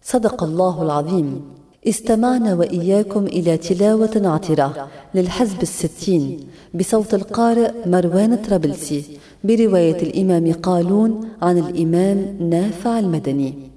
صدق الله العظيم. استمعنا وإياكم إلى تلاوة عطرة للحزب الستين بصوت القارئ مروان الطرابلسي برواية الإمام قالون عن الإمام نافع المدني.